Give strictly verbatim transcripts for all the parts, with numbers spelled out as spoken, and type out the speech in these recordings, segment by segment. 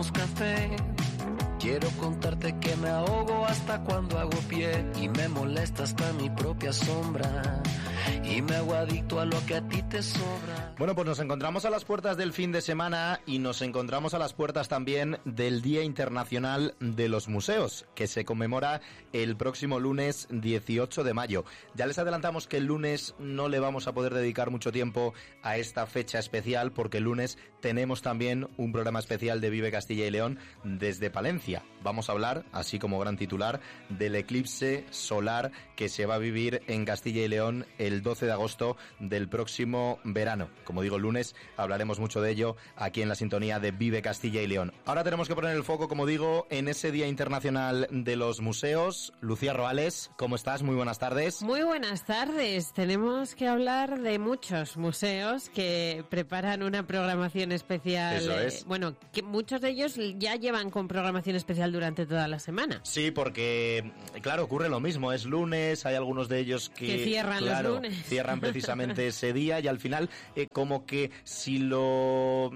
tomamos café. Quiero contarte que me ahogo hasta cuando hago pie y me molesta hasta mi propia sombra y me hago adicto a lo que a ti te sobra. Bueno, pues nos encontramos a las puertas del fin de semana y nos encontramos a las puertas también del Día Internacional de los Museos, que se conmemora el próximo lunes dieciocho de mayo. Ya les adelantamos que el lunes no le vamos a poder dedicar mucho tiempo a esta fecha especial porque el lunes tenemos también un programa especial de Vive Castilla y León desde Palencia. Vamos a hablar, así como gran titular, del eclipse solar que se va a vivir en Castilla y León el doce de agosto del próximo verano. Como digo, el lunes hablaremos mucho de ello aquí en la sintonía de Vive Castilla y León. Ahora tenemos que poner el foco, como digo, en ese Día Internacional de los Museos. Lucía Roales, ¿cómo estás? Muy buenas tardes. Muy buenas tardes. Tenemos que hablar de muchos museos que preparan una programación especial. Eso es. Eh, bueno, que muchos de ellos ya llevan con programación especial durante toda la semana. Sí, porque, claro, ocurre lo mismo. Es lunes, hay algunos de ellos que, que cierran claro, los lunes. Cierran precisamente ese día y al final, eh, como que si lo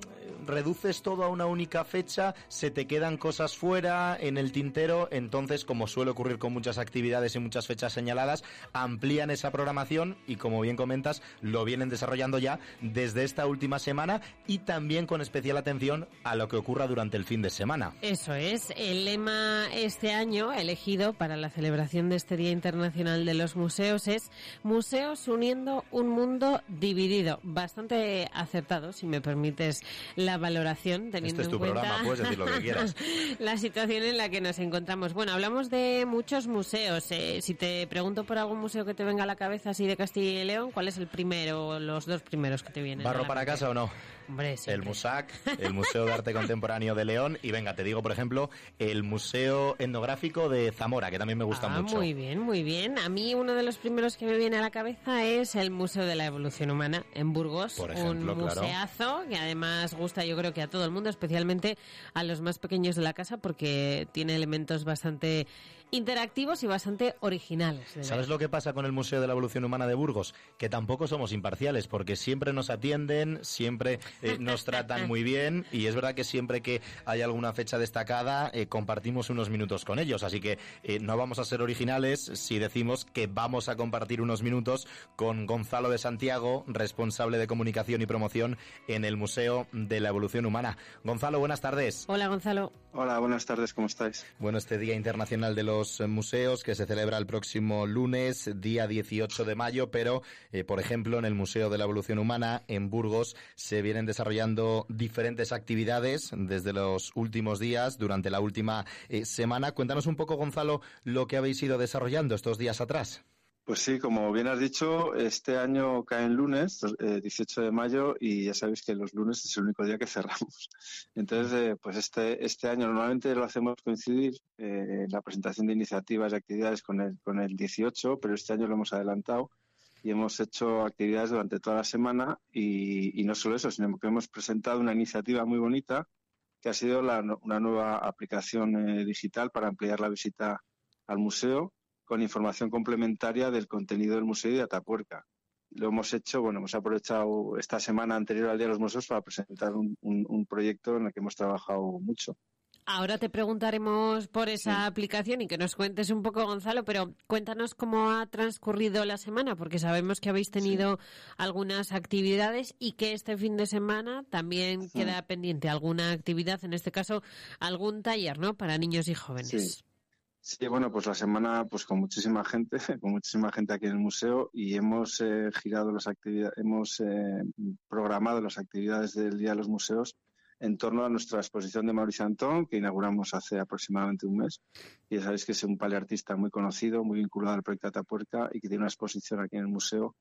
reduces todo a una única fecha, se te quedan cosas fuera en el tintero, entonces, como suele ocurrir con muchas actividades y muchas fechas señaladas, amplían esa programación y, como bien comentas, lo vienen desarrollando ya desde esta última semana y también con especial atención a lo que ocurra durante el fin de semana. Eso es, el lema este año elegido para la celebración de este Día Internacional de los Museos es Museos uniendo un mundo dividido. Bastante acertado, si me permites la valoración, teniendo este es tu en cuenta programa, puedes decir lo que quieras. La situación en la que nos encontramos. Bueno, hablamos de muchos museos. Eh, si te pregunto por algún museo que te venga a la cabeza así de Castilla y León, ¿cuál es el primero o los dos primeros que te vienen? ¿Barro para casa o no? Hombre, el MUSAC, el Museo de Arte Contemporáneo de León, y venga, te digo, por ejemplo, el Museo Etnográfico de Zamora, que también me gusta ah, mucho. Muy bien, muy bien. A mí uno de los primeros que me viene a la cabeza es el Museo de la Evolución Humana en Burgos, por ejemplo, un claro. museazo que además gusta, yo creo que a todo el mundo, especialmente a los más pequeños de la casa, porque tiene elementos bastante interactivos y bastante originales. ¿Sabes lo que pasa con el Museo de la Evolución Humana de Burgos? Que tampoco somos imparciales, porque siempre nos atienden, siempre eh, nos tratan muy bien, y es verdad que siempre que hay alguna fecha destacada eh, compartimos unos minutos con ellos, así que eh, no vamos a ser originales si decimos que vamos a compartir unos minutos con Gonzalo de Santiago, responsable de comunicación y promoción en el Museo de la Evolución Humana. Gonzalo, buenas tardes. Hola, Gonzalo. Hola, buenas tardes, ¿cómo estáis? Bueno, este Día Internacional de los Museos que se celebra el próximo lunes, día dieciocho de mayo, pero, eh, por ejemplo, en el Museo de la Evolución Humana, en Burgos, se vienen desarrollando diferentes actividades desde los últimos días, durante la última eh, semana. Cuéntanos un poco, Gonzalo, lo que habéis ido desarrollando estos días atrás. Pues sí, como bien has dicho, este año cae en lunes, eh, dieciocho de mayo, y ya sabéis que los lunes es el único día que cerramos. Entonces, eh, pues este este año normalmente lo hacemos coincidir eh, la presentación de iniciativas y actividades con el con el dieciocho, pero este año lo hemos adelantado y hemos hecho actividades durante toda la semana y, y no solo eso, sino que hemos presentado una iniciativa muy bonita que ha sido la, una nueva aplicación eh, digital para ampliar la visita al museo, con información complementaria del contenido del museo y de Atapuerca. Lo hemos hecho, bueno, hemos aprovechado esta semana anterior al Día de los Museos para presentar un, un, un proyecto en el que hemos trabajado mucho. Ahora te preguntaremos por esa sí. aplicación y que nos cuentes un poco, Gonzalo, pero cuéntanos cómo ha transcurrido la semana, porque sabemos que habéis tenido sí. algunas actividades y que este fin de semana también sí. queda pendiente alguna actividad, en este caso algún taller, ¿no?, para niños y jóvenes. Sí. Sí, bueno, pues la semana pues con muchísima gente, con muchísima gente aquí en el museo, y hemos eh, girado las actividades, hemos eh, programado las actividades del Día de los Museos en torno a nuestra exposición de Mauricio Antón, que inauguramos hace aproximadamente un mes. Y ya sabéis que es un paleartista muy conocido, muy vinculado al proyecto Atapuerca, y que tiene una exposición aquí en el museo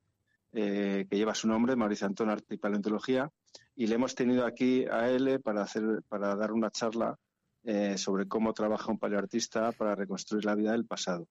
eh, que lleva su nombre, Mauricio Antón, Arte y Paleontología, y le hemos tenido aquí a él para hacer, para dar una charla Eh, sobre cómo trabaja un paleoartista para reconstruir la vida del pasado.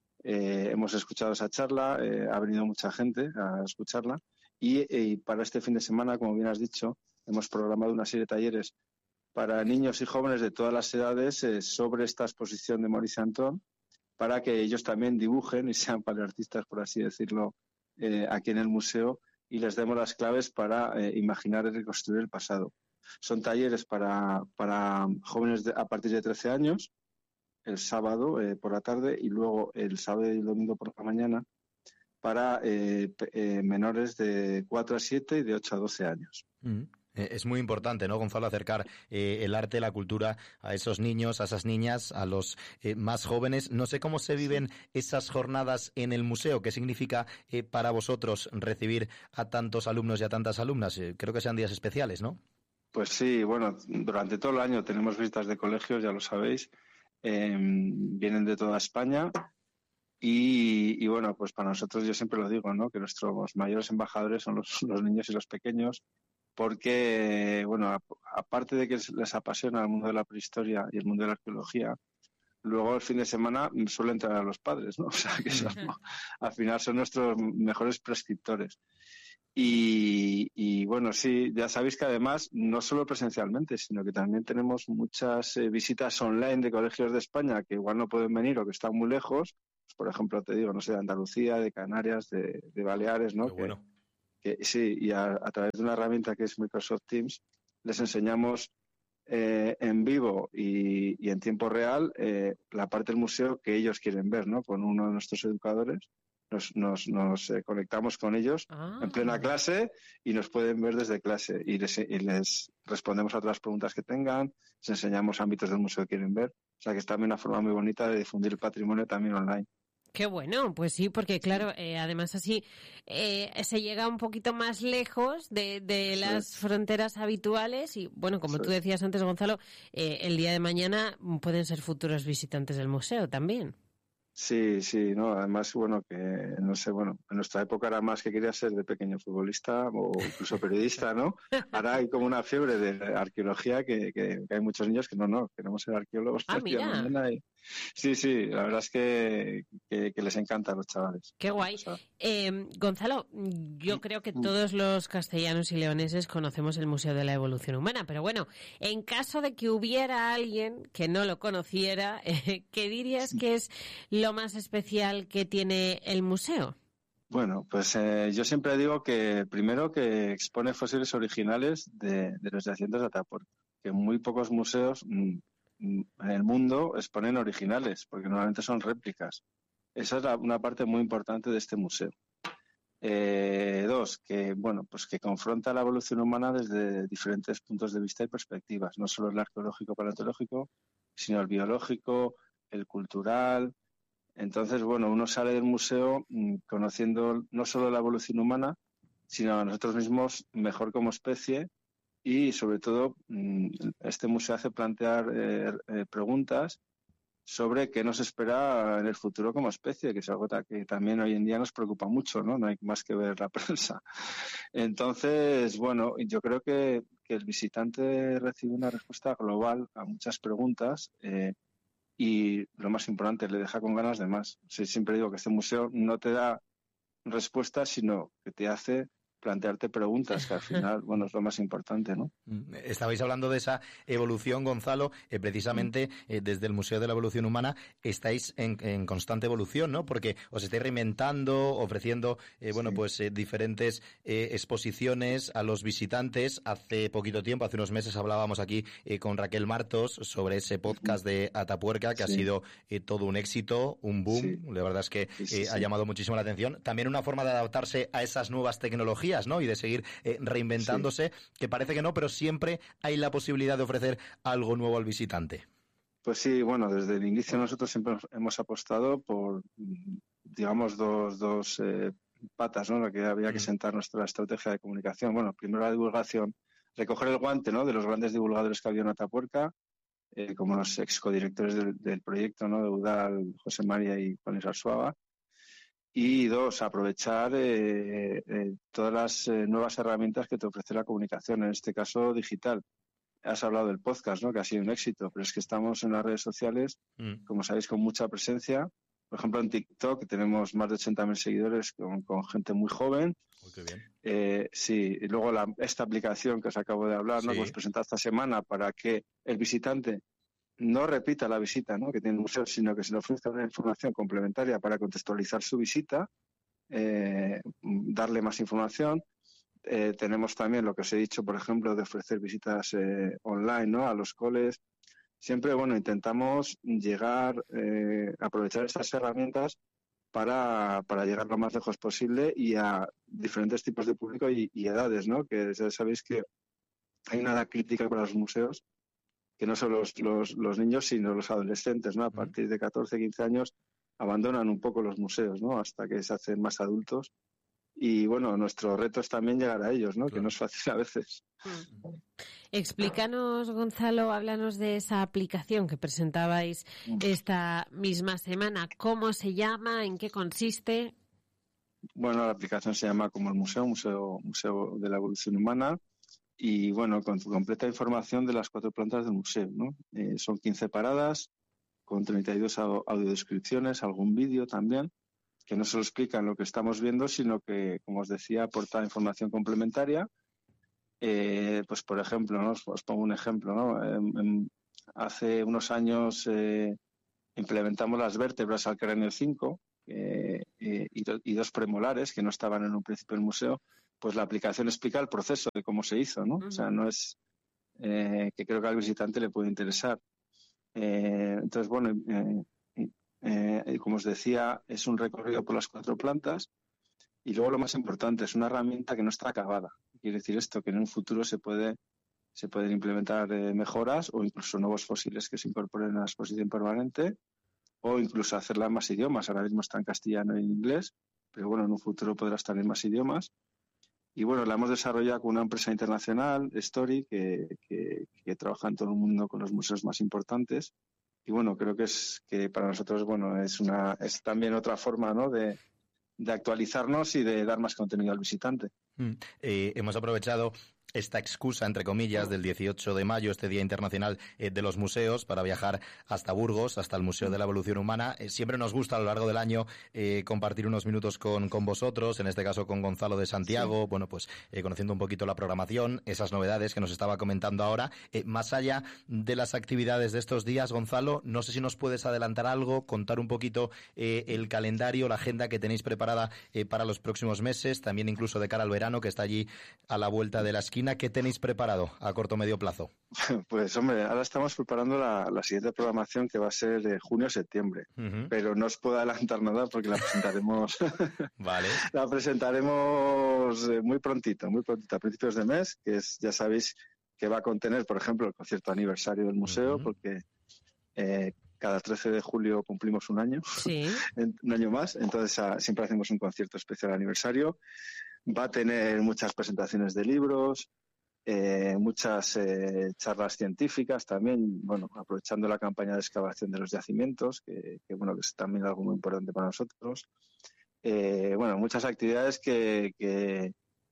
Eh, hemos escuchado esa charla, eh, ha venido mucha gente a escucharla y, y para este fin de semana, como bien has dicho, hemos programado una serie de talleres para niños y jóvenes de todas las edades eh, sobre esta exposición de Mauricio Antón, para que ellos también dibujen y sean paleoartistas, por así decirlo, eh, aquí en el museo, y les demos las claves para eh, imaginar y reconstruir el pasado. Son talleres para, para jóvenes de, a partir de trece años, el sábado eh, por la tarde y luego el sábado y el domingo por la mañana para eh, eh, menores de cuatro a siete y de ocho a doce años. Mm. Es muy importante, ¿no, Gonzalo, acercar eh, el arte, la cultura a esos niños, a esas niñas, a los eh, más jóvenes? No sé cómo se viven esas jornadas en el museo. ¿Qué significa eh, para vosotros recibir a tantos alumnos y a tantas alumnas? Eh, creo que sean días especiales, ¿no? Pues sí, bueno, durante todo el año tenemos visitas de colegios, ya lo sabéis. Eh, vienen de toda España. Y, y bueno, pues para nosotros, yo siempre lo digo, ¿no?, que nuestros mayores embajadores son los, los niños y los pequeños, porque, bueno, a, aparte de que les apasiona el mundo de la prehistoria y el mundo de la arqueología, luego el fin de semana suelen traer a los padres, ¿no? O sea, que son, al final son nuestros mejores prescriptores. Y, y bueno, sí, ya sabéis que además, no solo presencialmente, sino que también tenemos muchas eh, visitas online de colegios de España que igual no pueden venir o que están muy lejos. Por ejemplo, te digo, no sé, de Andalucía, de Canarias, de, de Baleares, ¿no? Qué bueno. Que, que, sí, y a, a través de una herramienta que es Microsoft Teams, les enseñamos eh, en vivo y, y en tiempo real eh, la parte del museo que ellos quieren ver, ¿no? Con uno de nuestros educadores. Nos, nos, nos eh, conectamos con ellos ah. en plena clase y nos pueden ver desde clase y les, y les respondemos a otras preguntas que tengan, les enseñamos ámbitos del museo que quieren ver. O sea que es también una forma muy bonita de difundir el patrimonio también online. Qué bueno, pues sí, porque claro, eh, además así eh, se llega un poquito más lejos de, de sí. las fronteras habituales y, bueno, como sí. tú decías antes, Gonzalo, eh, el día de mañana pueden ser futuros visitantes del museo también. Sí, sí, no, además, bueno, que no sé, bueno, en nuestra época era más que quería ser de pequeño futbolista o incluso periodista, ¿no? Ahora hay como una fiebre de arqueología que, que, que hay muchos niños que no, no, queremos ser arqueólogos. Ah, mira. Y, sí, sí, la verdad es que, que, que les encanta a los chavales. Qué guay. O sea, eh, Gonzalo, yo creo que todos los castellanos y leoneses conocemos el Museo de la Evolución Humana, pero bueno, en caso de que hubiera alguien que no lo conociera, eh, ¿qué dirías que es lo más especial que tiene el museo? Bueno, pues eh, yo siempre digo que primero que expone fósiles originales de, de los yacimientos de Atapuerca, que muy pocos museos mm, en el mundo exponen originales, porque normalmente son réplicas. Esa es la, una parte muy importante de este museo. Eh, dos, que bueno, pues que confronta la evolución humana desde diferentes puntos de vista y perspectivas, no solo el arqueológico paleontológico, sino el biológico, el cultural. Entonces, bueno, uno sale del museo mmm, conociendo no solo la evolución humana, sino a nosotros mismos mejor como especie y, sobre todo, mmm, este museo hace plantear eh, eh, preguntas sobre qué nos espera en el futuro como especie, que es algo que también hoy en día nos preocupa mucho, ¿no? No hay más que ver la prensa. Entonces, bueno, yo creo que, que el visitante recibe una respuesta global a muchas preguntas eh, y lo más importante, le deja con ganas de más. Sí, siempre digo que este museo no te da respuestas, sino que te hace plantearte preguntas, que al final, bueno, es lo más importante, ¿no? Estabais hablando de esa evolución, Gonzalo, eh, precisamente eh, desde el Museo de la Evolución Humana estáis en, en constante evolución, ¿no? Porque os estáis reinventando, ofreciendo, eh, bueno, sí. pues eh, diferentes eh, exposiciones a los visitantes. Hace poquito tiempo, hace unos meses, hablábamos aquí eh, con Raquel Martos sobre ese podcast de Atapuerca, que sí. ha sido eh, todo un éxito, un boom. Sí. La verdad es que sí, sí, eh, ha llamado muchísimo la atención. También una forma de adaptarse a esas nuevas tecnologías, ¿no? Y de seguir eh, reinventándose, sí. que parece que no, pero siempre hay la posibilidad de ofrecer algo nuevo al visitante. Pues sí, bueno, desde el inicio nosotros siempre hemos apostado por, digamos, dos, dos eh, patas, ¿no? En la que había que sentar nuestra estrategia de comunicación. Bueno, primero la divulgación, recoger el guante, ¿no?, de los grandes divulgadores que había en Atapuerca, eh, como los ex codirectores del, del proyecto, ¿no?, de Eudal, José María y Juan Luis Arzuaga. Y dos, aprovechar eh, eh, todas las eh, nuevas herramientas que te ofrece la comunicación, en este caso digital. Has hablado del podcast, ¿no?, que ha sido un éxito, pero es que estamos en las redes sociales, mm. como sabéis, con mucha presencia. Por ejemplo, en TikTok tenemos más de ochenta mil seguidores con, con gente muy joven. Oh, qué bien. Eh, sí, y luego la, esta aplicación que os acabo de hablar, sí. ¿no?, que hemos presentado esta semana para que el visitante no repita la visita, ¿no?, que tiene el museo, sino que se le ofrezca una información complementaria para contextualizar su visita, eh, darle más información. Eh, tenemos también lo que os he dicho, por ejemplo, de ofrecer visitas eh, online, ¿no? A los coles. Siempre, bueno, intentamos llegar, eh, aprovechar estas herramientas para, para llegar lo más lejos posible y a diferentes tipos de público y, y edades, ¿no? Que ya sabéis que hay una edad crítica para los museos, que no son los, los, los niños, sino los adolescentes, ¿no? A partir de catorce, quince años abandonan un poco los museos, ¿no? Hasta que se hacen más adultos. Y, bueno, nuestro reto es también llegar a ellos, ¿no? Claro. Que no es fácil a veces. Explícanos, Gonzalo, háblanos de esa aplicación que presentabais esta misma semana. ¿Cómo se llama? ¿En qué consiste? Bueno, la aplicación se llama como el Museo, Museo, Museo de la Evolución Humana. Y, bueno, con completa información de las cuatro plantas del museo, ¿no? Eh, son quince paradas, con treinta y dos audiodescripciones, algún vídeo también, que no solo explican lo que estamos viendo, sino que, como os decía, aporta información complementaria. Eh, pues, por ejemplo, ¿no? os, os pongo un ejemplo, ¿no? Eh, eh, hace unos años eh, implementamos las vértebras al cráneo cinco eh, eh, y, do, y dos premolares que no estaban en un principio del museo. Pues la aplicación explica el proceso de cómo se hizo, ¿no? Uh-huh. O sea, no es eh, que creo que al visitante le puede interesar. Eh, entonces, bueno, eh, eh, como os decía, es un recorrido por las cuatro plantas y luego lo más importante, es una herramienta que no está acabada. Quiere decir esto, que en un futuro se puede se pueden implementar eh, mejoras o incluso nuevos fósiles que se incorporen a la exposición permanente o incluso hacerla en más idiomas. Ahora mismo está en castellano y en inglés, pero bueno, en un futuro podrá estar en más idiomas. Y bueno, la hemos desarrollado con una empresa internacional, Story, que, que, que trabaja en todo el mundo con los museos más importantes. Y bueno, creo que es que para nosotros, bueno, es una es también otra forma, ¿no? de, de actualizarnos y de dar más contenido al visitante. Mm. Eh, hemos aprovechado esta excusa, entre comillas, del dieciocho de mayo, este Día Internacional eh, de los Museos, para viajar hasta Burgos, hasta el Museo de la Evolución Humana. Eh, siempre nos gusta a lo largo del año eh, compartir unos minutos con, con vosotros, en este caso con Gonzalo de Santiago, sí. bueno, pues eh, conociendo un poquito la programación, esas novedades que nos estaba comentando ahora. Eh, más allá de las actividades de estos días, Gonzalo, no sé si nos puedes adelantar algo, contar un poquito eh, el calendario, la agenda que tenéis preparada eh, para los próximos meses, también incluso de cara al verano, que está allí a la vuelta de la esquina. ¿Qué tenéis preparado a corto o medio plazo? Pues, hombre, ahora estamos preparando la, la siguiente programación, que va a ser de junio a septiembre, uh-huh. pero no os puedo adelantar nada porque la presentaremos vale. la presentaremos muy prontito, muy prontito, a principios de mes, que es, ya sabéis que va a contener, por ejemplo, el concierto aniversario del museo, uh-huh. porque eh, cada trece de julio cumplimos un año, sí. un año más, entonces a, siempre hacemos un concierto especial aniversario. Va a tener muchas presentaciones de libros, eh, muchas eh, charlas científicas también, bueno, aprovechando la campaña de excavación de los yacimientos, que, que bueno, que es también algo muy importante para nosotros. Eh, bueno, muchas actividades que, que,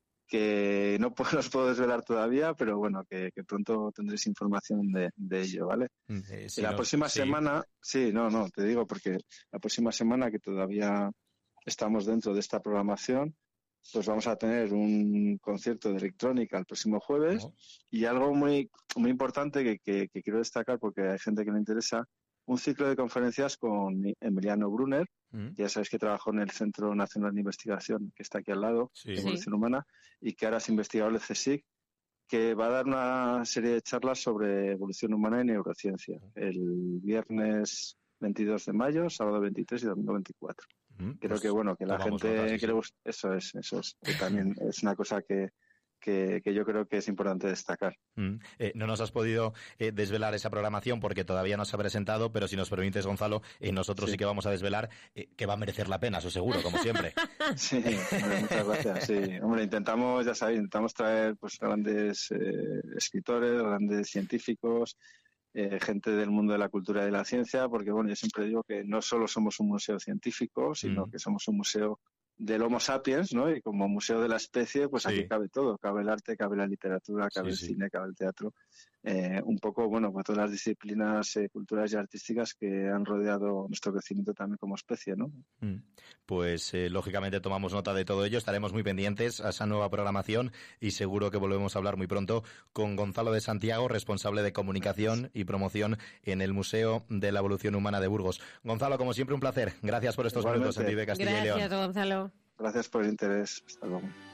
que no puedo, los puedo desvelar todavía, pero bueno, que, que pronto tendréis información de, de ello, ¿vale? Eh, sí, y la no, próxima sí. semana, sí, no, no, te digo porque la próxima semana, que todavía estamos dentro de esta programación, pues vamos a tener un concierto de electrónica el próximo jueves, oh. y algo muy muy importante que, que, que quiero destacar porque hay gente que le interesa, un ciclo de conferencias con Emiliano Brunner, mm. ya sabéis que trabajó en el Centro Nacional de Investigación, que está aquí al lado, sí. de Evolución sí. Humana, y que ahora es investigador del CSIC, que va a dar una serie de charlas sobre evolución humana y neurociencia, el viernes veintidós de mayo, sábado veintitrés y domingo veinticuatro. Mm, Creo pues que bueno que la gente notas, sí, que le gusta, eso es, eso es, que también es una cosa que, que, que yo creo que es importante destacar. Mm, eh, no nos has podido eh, desvelar esa programación porque todavía no se ha presentado, pero si nos permites, Gonzalo, eh, nosotros sí. sí que vamos a desvelar eh, que va a merecer la pena, eso seguro, como siempre. Sí, hombre, muchas gracias. Sí, hombre, intentamos, ya sabéis, intentamos traer pues grandes eh, escritores, grandes científicos. Eh, gente del mundo de la cultura y de la ciencia, porque bueno, yo siempre digo que no solo somos un museo científico, sino mm. que somos un museo del Homo sapiens, ¿no? Y como museo de la especie, pues sí. aquí cabe todo, cabe el arte, cabe la literatura, cabe sí, el sí. cine, cabe el teatro, eh, un poco, bueno, pues todas las disciplinas eh, culturales y artísticas que han rodeado nuestro crecimiento también como especie, ¿no? Mm. Pues eh, lógicamente tomamos nota de todo ello, estaremos muy pendientes a esa nueva programación y seguro que volvemos a hablar muy pronto con Gonzalo de Santiago, responsable de comunicación y promoción en el Museo de la Evolución Humana de Burgos. Gonzalo, como siempre, un placer. Gracias por estos Igualmente. minutos en Vive Castilla y León. Gracias, Gonzalo. Gracias por el interés. Hasta luego.